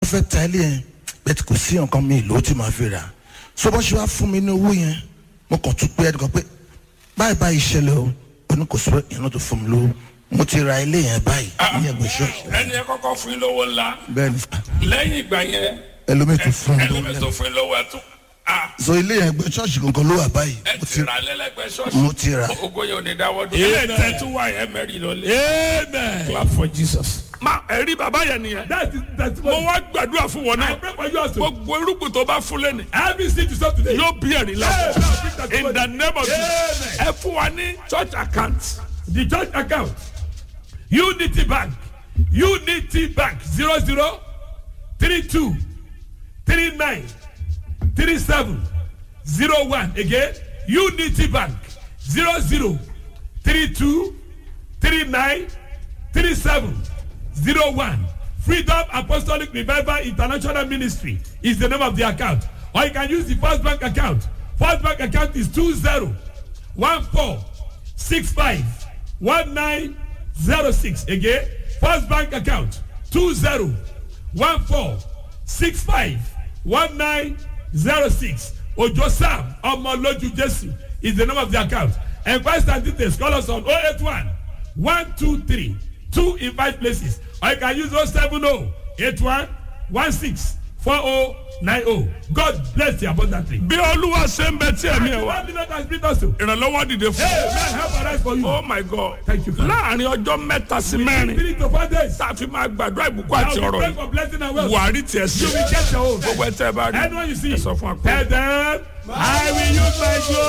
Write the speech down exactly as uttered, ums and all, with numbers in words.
fẹ́ ta ilé yẹn bẹ́ẹ̀ kò sí nǹkan mi ìlú tí màá fi rà so bọ́n ṣe wá fún mi ní owó yẹn mo kàn tún pé ẹnìkan pé báyìí báyìí ṣẹlẹ̀ o ó ní kò sí ìyẹn náà tó fún mi lówó mo ti ra ilé yẹn báyìí ní ẹgbẹ́ ṣọ́ọ̀ṣì. ẹni ẹ kọ́kọ́ fún yín lówó ńlá. bẹ́ẹ̀ni. lẹ́yìn ìgbà yẹn. ẹlòmíì tó fún mi lówó ẹlòmíì tó fún yín lówó ẹ tún. so ilé yẹn ẹgbẹ́ ṣọ́ọ̀ṣì kankan ló wà báyìí. ẹ ti ra lẹ́lẹ́gbẹ́ ṣọ́ọ̀ṣì. mo ti ra. ogo yẹn ò ní dáwọ́ dùn. ilé tẹ́tù wà yẹn mẹ́rin lọ lé. amen. clap for Jesus. ma ẹ̀rí bàbá yẹn nìyẹn. mo wá gbàdúrà fún wọn náà. gbogbo irúgbìn tó bá fún lẹ́nu. yóò bí ẹ̀rí la. in the name of Jesus. ẹ fún wa ní church account. the church account Unity Bank Unity Bank zero zero three two three nine three seven zero one again Unity Bank zero zero three two three nine three seven zero one Freedom Apostolic Revival International Ministry is the name of the account, or you can use the First Bank account. First Bank account is two zero one four six five one nine zero six again. First Bank account two zero one four six five one nine zero six. Ojo Sam Omoloju Jesu is the name of the account. And Christ and details call us on oh eight one one two three two in five places, or you can use oh seven oh eight one one six four oh nine oh. God bless you abundantly. bí olúwa ṣe ń bẹ tí ẹ̀mí ẹ̀ wá. ìrànlọ́wọ́ dìde fún. Amen. Help arise for you. Oh my God. Thank you. láàrin ọjọ́ mẹ́ta sí mẹ́rin. Three to four days. tá a fi máa gbàdúrà ìbùkún àti ọ̀rọ̀ Pray for blessing and wealth. buhari tiẹ̀ sí. You will get your own. gbogbo ẹ tẹ́ ẹ bá rí. Anyone you see. ẹ sọ fún wa pé. Tell them, I will use my glory.